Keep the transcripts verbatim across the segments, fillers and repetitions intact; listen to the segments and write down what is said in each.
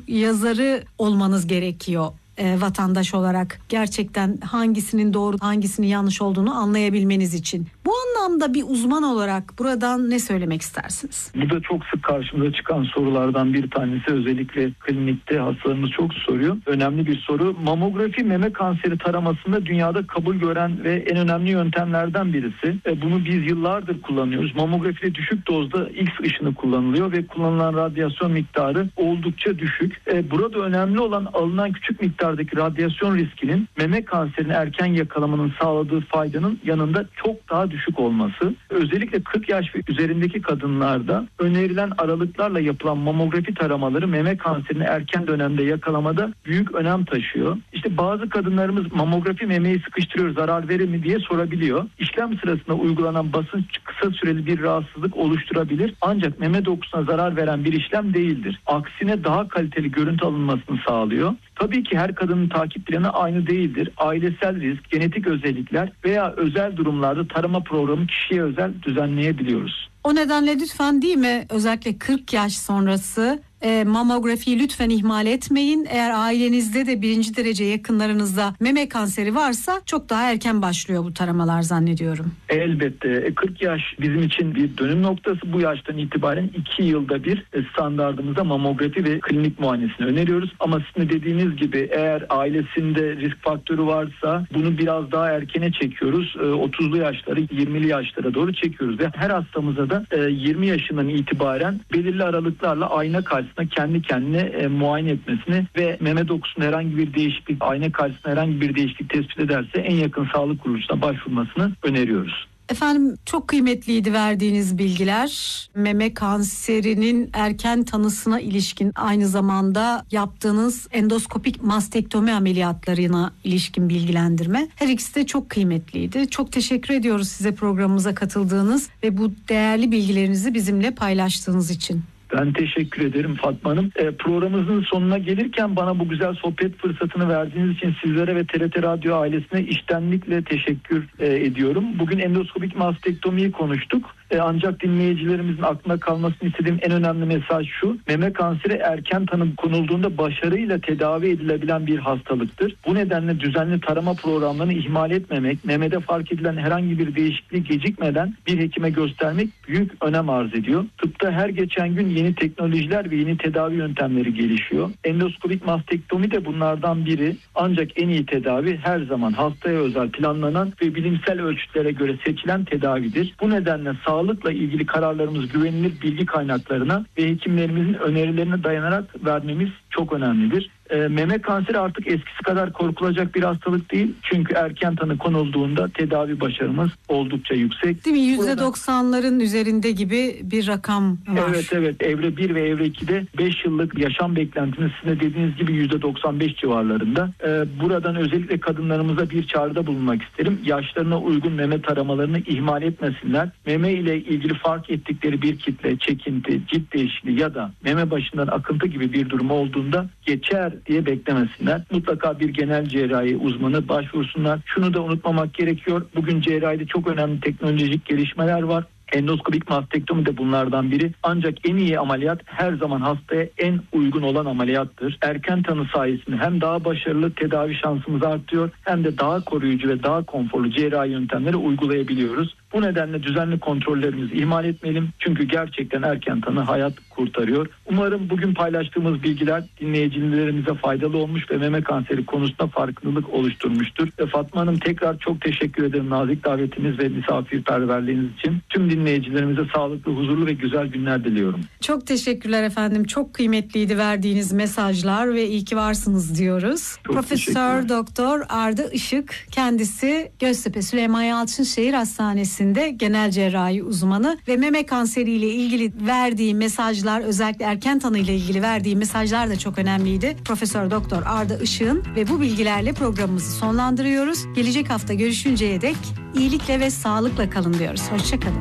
yazarı olmanız gerekiyor. E, vatandaş olarak gerçekten hangisinin doğru hangisinin yanlış olduğunu anlayabilmeniz için. Bu anlamda bir uzman olarak buradan ne söylemek istersiniz? Bu da çok sık karşımıza çıkan sorulardan bir tanesi. Özellikle klinikte hastalarımız çok soruyor. Önemli bir soru. Mamografi meme kanseri taramasında dünyada kabul gören ve en önemli yöntemlerden birisi. E, bunu biz yıllardır kullanıyoruz. Mamografide düşük dozda X ışını kullanılıyor ve kullanılan radyasyon miktarı oldukça düşük. E, burada önemli olan alınan küçük miktardaki radyasyon riskinin meme kanserini erken yakalamanın sağladığı faydanın yanında çok daha düşük olması. Özellikle kırk yaş ve üzerindeki kadınlarda önerilen aralıklarla yapılan mamografi taramaları meme kanserini erken dönemde yakalamada büyük önem taşıyor. İşte bazı kadınlarımız mamografi memeyi sıkıştırıyor, zarar verir mi diye sorabiliyor. İşlem sırasında uygulanan basınç kısa süreli bir rahatsızlık oluşturabilir. Ancak meme dokusuna zarar veren bir işlem değildir. Aksine daha kaliteli görüntü alınmasını sağlıyor. Tabii ki her kadının takip planı aynı değildir. Ailesel risk, genetik özellikler veya özel durumlarda tarama programı kişiye özel düzenleyebiliyoruz. O nedenle lütfen, değil mi, özellikle kırk yaş sonrası e, mamografiyi lütfen ihmal etmeyin. Eğer ailenizde de birinci derece yakınlarınızda meme kanseri varsa çok daha erken başlıyor bu taramalar zannediyorum. Elbette. kırk yaş bizim için bir dönüm noktası. Bu yaştan itibaren iki yılda bir standardımızda mamografi ve klinik muayenesini öneriyoruz. Ama sizin dediğiniz gibi eğer ailesinde risk faktörü varsa bunu biraz daha erkene çekiyoruz. otuzlu yaşlara, yirmili yaşlara doğru çekiyoruz ve her hastamıza da yirmi yaşından itibaren belirli aralıklarla ayna karşısında kendi kendine e, muayene etmesini ve meme dokusunda herhangi bir değişiklik, ayna karşısında herhangi bir değişiklik tespit ederse en yakın sağlık kuruluşuna başvurmasını öneriyoruz. Efendim, çok kıymetliydi verdiğiniz bilgiler. Meme kanserinin erken tanısına ilişkin, aynı zamanda yaptığınız endoskopik mastektomi ameliyatlarına ilişkin bilgilendirme. Her ikisi de çok kıymetliydi. Çok teşekkür ediyoruz size programımıza katıldığınız ve bu değerli bilgilerinizi bizimle paylaştığınız için. Ben teşekkür ederim Fatma Hanım. E, programımızın sonuna gelirken bana bu güzel sohbet fırsatını verdiğiniz için sizlere ve T R T Radyo ailesine içtenlikle teşekkür e, ediyorum. Bugün endoskopik mastektomiyi konuştuk. E, ancak dinleyicilerimizin aklına kalmasını istediğim en önemli mesaj şu: meme kanseri erken tanı konulduğunda başarıyla tedavi edilebilen bir hastalıktır. Bu nedenle düzenli tarama programlarını ihmal etmemek, memede fark edilen herhangi bir değişikliği gecikmeden bir hekime göstermek büyük önem arz ediyor. Tıpta her geçen gün yeni teknolojiler ve yeni tedavi yöntemleri gelişiyor. Endoskopik mastektomi de bunlardan biri. Ancak en iyi tedavi her zaman hastaya özel planlanan ve bilimsel ölçütlere göre seçilen tedavidir. Bu nedenle sağlıkla ilgili kararlarımız güvenilir bilgi kaynaklarına ve hekimlerimizin önerilerine dayanarak vermemiz çok önemlidir. E, meme kanseri artık eskisi kadar korkulacak bir hastalık değil. Çünkü erken tanı konulduğunda tedavi başarımız oldukça yüksek. Değil mi? yüzde doksanların üzerinde gibi bir rakam var. Evet evet. Evre bir ve evre ikide beş yıllık yaşam beklentimiz sizin de dediğiniz gibi yüzde doksan beş civarlarında. E, buradan özellikle kadınlarımıza bir çağrıda bulunmak isterim. Yaşlarına uygun meme taramalarını ihmal etmesinler. Meme ile ilgili fark ettikleri bir kitle, çekinti, cilt değişikliği ya da meme başından akıntı gibi bir durum olduğunda geçer diye beklemesinler. Mutlaka bir genel cerrahi uzmanı başvursunlar. Şunu da unutmamak gerekiyor. Bugün cerrahide çok önemli teknolojik gelişmeler var. Endoskopik mastektomi de bunlardan biri. Ancak en iyi ameliyat her zaman hastaya en uygun olan ameliyattır. Erken tanı sayesinde hem daha başarılı tedavi şansımız artıyor hem de daha koruyucu ve daha konforlu cerrahi yöntemleri uygulayabiliyoruz. Bu nedenle düzenli kontrollerimizi ihmal etmeyelim. Çünkü gerçekten erken tanı hayat kurtarıyor. Umarım bugün paylaştığımız bilgiler dinleyicilerimize faydalı olmuş ve meme kanseri konusunda farkındalık oluşturmuştur. Ve Fatma Hanım, tekrar çok teşekkür ederim nazik davetiniz ve misafirperverliğiniz için. Tüm dinleyicilerimize sağlıklı, huzurlu ve güzel günler diliyorum. Çok teşekkürler efendim. Çok kıymetliydi verdiğiniz mesajlar ve iyi ki varsınız diyoruz. Çok Profesör Doktor Arda Işık, kendisi Göztepe Süleyman Yalçınşehir Hastanesi genel cerrahi uzmanı ve meme kanseriyle ilgili verdiği mesajlar, özellikle erken tanı ile ilgili verdiği mesajlar da çok önemliydi. Profesör Doktor Arda Işık'ın ve bu bilgilerle programımızı sonlandırıyoruz. Gelecek hafta görüşünceye dek iyilikle ve sağlıkla kalın diyoruz. Hoşçakalın.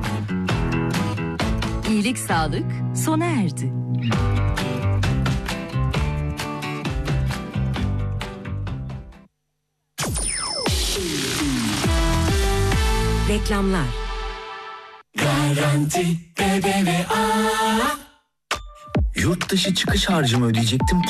İyilik sağlık sona erdi. Reklamlar. Garanti B B V A. Yurt dışı çıkış harcımı ödeyecektim.